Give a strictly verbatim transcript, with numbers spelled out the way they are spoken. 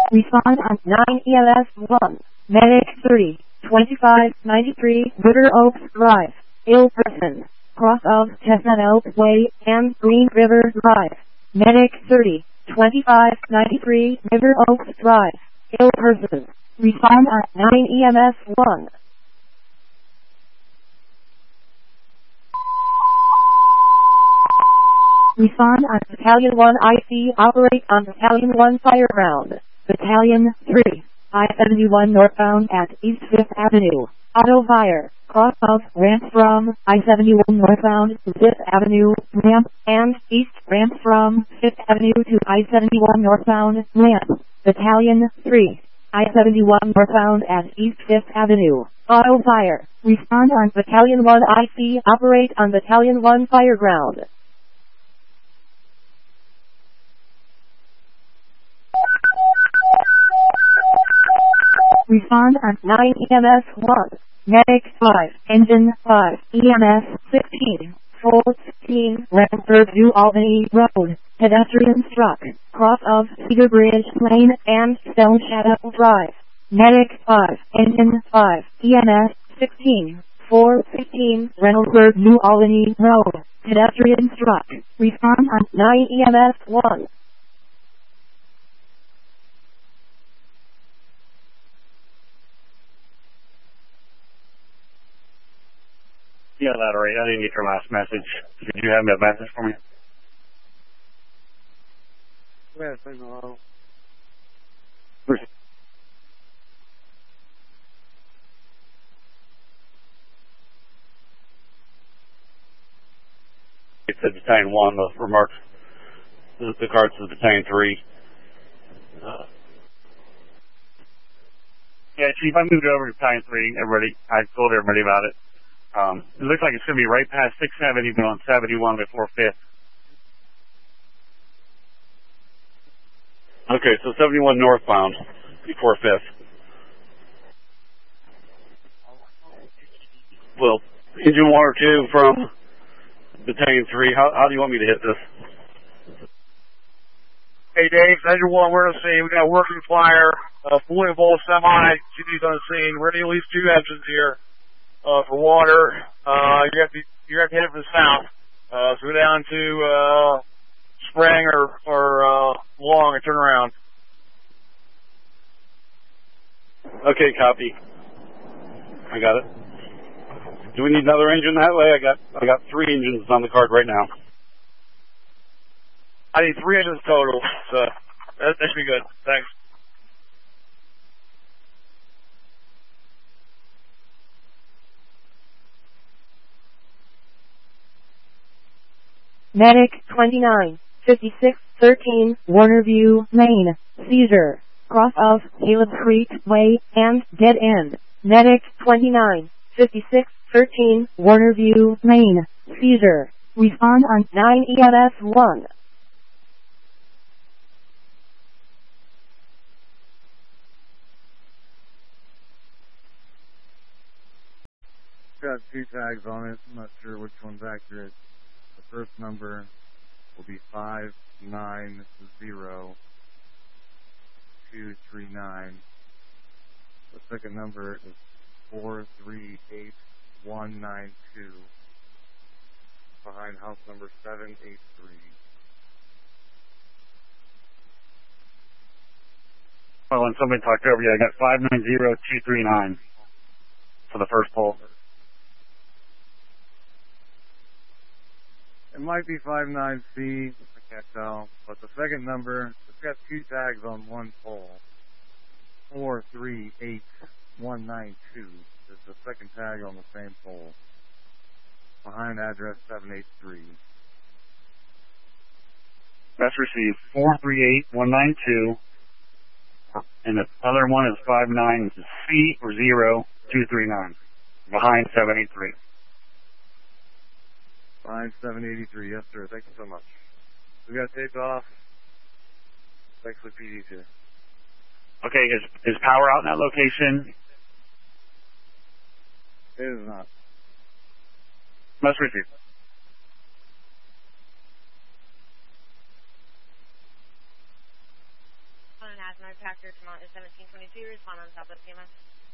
Respond on nine E L S one. Medic thirty, twenty-five ninety-three River Oaks Drive, ill person, cross of Chestnut Oak Way and Green River Drive. Medic thirty, twenty-five ninety-three River Oaks Drive, ill person. Respond on nine E M S one. Respond on Battalion one I C. Operate on Battalion one fire ground. Battalion three. I seventy-one northbound at East fifth Avenue. Auto fire. Cross of ramp from I seventy-one northbound to fifth Avenue ramp and east ramp from fifth Avenue to I seventy-one northbound ramp. Battalion three. I seventy-one northbound at East fifth Avenue. Auto fire. Respond on Battalion one I C. Operate on Battalion one fire ground. Respond on nine E M S one. Medic five. Engine five. E M S sixteen. Full sixteen. Renford New Albany Road. Pedestrian struck. Cross of Cedar Bridge Lane and Stone Shadow Drive. Medic five. Engine five. E M S sixteen. four fifteen. Renford New Albany Road. Pedestrian struck. Respond on nine E M S one. Yeah, that all right. I didn't get your last message. Did you have a message for me? Yes, I know. It said Battalion one, the remarks, the, the cards to Battalion three. Uh, yeah, Chief, I moved over to Battalion three. Everybody, I told everybody about it. Um, it looks like it's going to be right past six seventy, but on seventy-one before fifth. Okay, so seventy-one northbound before fifth. Well, engine one or two from Battalion three. How, how do you want me to hit this? Hey, Dave, engine one, we're on the scene. We got a working flyer, uh, fully involved semi. G D's on the scene. We're going to use two engines here. Uh, for water, uh, you have to, you have to hit it from the south. Uh, so go down to, uh, Spring or, or, uh, Long and turn around. Okay, copy. I got it. Do we need another engine that way? I got, I got three engines on the card right now. I need three engines total, so that, that should be good. Thanks. Medic twenty-nine, fifty-six thirteen, Warner View, Maine. Seizure. Cross of Caleb Creek Way and dead end. Medic twenty-nine, fifty-six thirteen, Warner View, Maine. Seizure. Respond on nine E M S one. Got two tags on it. I'm not sure which one's accurate. The first number will be five nine zero two three nine. The second number is four three eight one nine two. Behind house number seven eight three. Well, when somebody talked over you, I got five nine zero two three nine for the first poll. It might be five nine C, I can't tell, but the second number, it's got two tags on one pole. four three eight one nine two is the second tag on the same pole. Behind address seven eight three. That's received four three eight one nine two, and the other one is five nine C or zero two three nine. Behind seven eight three. Behind seven eighty-three, yes sir, thank you so much. We got taped off. Thanks for the P D too. Okay, is, is power out in that location? It is not. Must receive. Mass Manufacturer, Vermont is seventeen twenty-two. Respond on top of P M S.